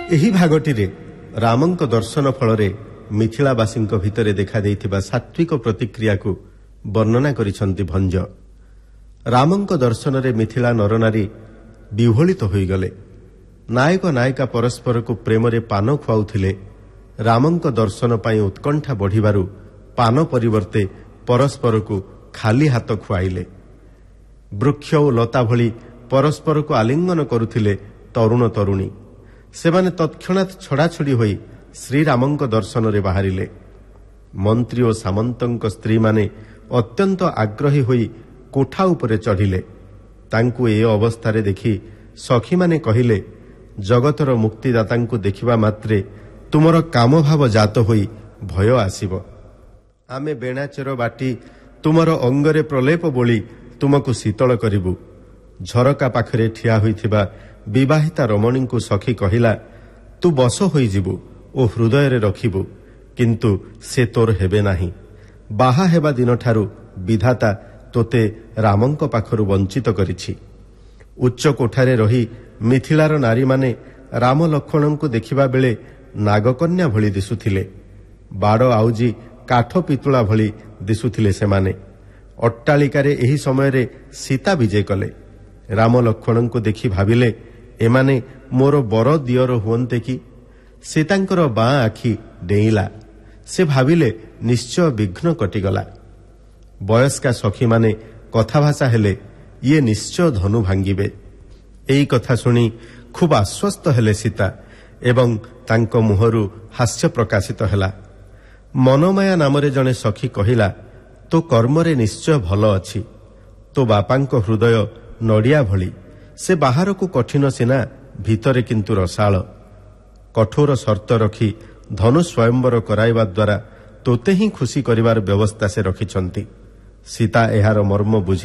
ଏହି ଭାଗଟିରେ ରାମଙ୍କ ଦର୍ଶନ ଫଳରେ ମିଥିଳାବାସୀଙ୍କ ଭିତରେ ଦେଖାଦେଇଥିବା ସାତ୍ବିକ ପ୍ରତିକ୍ରିୟାକୁ ବର୍ଣ୍ଣନା କରିଛନ୍ତି ଭଞ୍ଜ। ରାମଙ୍କ ଦର୍ଶନରେ ମିଥିଳା ନରନାରୀ ବିହ୍ୱଳିତ ହୋଇଗଲେ। ନାୟକ ନାୟିକା ପରସ୍ପରକୁ ପ୍ରେମରେ ପାନ ଖୁଆଉଥିଲେ। ରାମଙ୍କ ଦର୍ଶନ ପାଇଁ ଉତ୍କଣ୍ଠା ବଢ଼ିବାରୁ ପାନ ପରିବର୍ତ୍ତେ ପରସ୍ପରକୁ ଖାଲି ହାତ ଖୁଆଇଲେ। ବୃକ୍ଷ ଓ ଲତା ଭଳି ପରସ୍ପରକୁ ଆଲିଙ୍ଗନ କରୁଥିଲେ ତରୁଣ ତରୁଣୀ। ସେମାନେ ତତ୍କ୍ଷଣାତ୍ ଛଡ଼ାଛଡ଼ି ହୋଇ ଶ୍ରୀରାମଙ୍କ ଦର୍ଶନରେ ବାହାରିଲେ। ମନ୍ତ୍ରୀ ଓ ସାମନ୍ତଙ୍କ ସ୍ତ୍ରୀମାନେ ଅତ୍ୟନ୍ତ ଆଗ୍ରହୀ ହୋଇ କୋଠା ଉପରେ ଚଢ଼ିଲେ। ତାଙ୍କୁ ଏ ଅବସ୍ଥାରେ ଦେଖି ସଖୀମାନେ କହିଲେ, ଜଗତର ମୁକ୍ତିଦାତାଙ୍କୁ ଦେଖିବା ମାତ୍ରେ ତୁମର କାମଭାବ ଜାତ ହୋଇ ଭୟ ଆସିବ। ଆମେ ବେଣାଚର ବାଟି ତୁମର ଅଙ୍ଗରେ ପ୍ରଲେପ ବୋଳି ତୁମକୁ ଶୀତଳ କରିବୁ। ଝରକା ପାଖରେ ଠିଆ ହୋଇଥିବା ବିବାହିତା ରମଣୀଙ୍କୁ ସଖୀ କହିଲା, ତୁ ବଶ ହୋଇଯିବୁ ଓ ହୃଦୟରେ ରଖିବୁ, କିନ୍ତୁ ସେ ତୋର ହେବେ ନାହିଁ। ବାହା ହେବା ଦିନଠାରୁ ବିଧାତା ତୋତେ ରାମଙ୍କ ପାଖରୁ ବଞ୍ଚିତ କରିଛି। ଉଚ୍ଚ କୋଠାରେ ରହି ମିଥିଳାର ନାରୀମାନେ ରାମ ଲକ୍ଷ୍ମଣଙ୍କୁ ଦେଖିବା ବେଳେ ନାଗକନ୍ୟା ଭଳି ଦିଶୁଥିଲେ। ବାଡ଼ ଆଉଜି କାଠ ପିତୁଳା ଭଳି ଦିଶୁଥିଲେ ସେମାନେ। ଅଟ୍ଟାଳିକାରେ ଏହି ସମୟରେ ସୀତା ବିଜେ କଲେ। ରାମ ଲକ୍ଷ୍ମଣଙ୍କୁ ଦେଖି ଭାବିଲେ, ଏମାନେ ମୋର ବର ଦିଅର ହୁଅନ୍ତେ କି? ସୀତାଙ୍କର ବାଁ ଆଖି ଡେଇଁଲା। ସେ ଭାବିଲେ ନିଶ୍ଚୟ ବିଘ୍ନ କଟିଗଲା। ବୟସ୍କା ସଖୀମାନେ କଥାଭାଷା ହେଲେ, ଇଏ ନିଶ୍ଚୟ ଧନୁ ଭାଙ୍ଗିବେ। ଏହି କଥା ଶୁଣି ଖୁବ୍ ଆଶ୍ୱସ୍ତ ହେଲେ ସୀତା ଏବଂ ତାଙ୍କ ମୁହଁରୁ ହାସ୍ୟ ପ୍ରକାଶିତ ହେଲା। ମନମାୟା ନାମରେ ଜଣେ ସଖୀ କହିଲା, ତୋ କର୍ମରେ ନିଶ୍ଚୟ ଭଲ ଅଛି। ତୋ ବାପାଙ୍କ ହୃଦୟ ନଡ଼ିଆ ଭଳି। ସେ ବାହାରକୁ କଠିନ ସିନା, ଭିତରେ କିନ୍ତୁ ରସାଳ। କଠୋର ସର୍ତ୍ତ ରଖି ଧନୁ ସ୍ୱୟମ୍ବର କରାଇବା ଦ୍ୱାରା ତୋତେ ହିଁ ଖୁସି କରିବାର ବ୍ୟବସ୍ଥା ସେ ରଖିଛନ୍ତି। ସୀତା ଏହାର ମର୍ମ ବୁଝି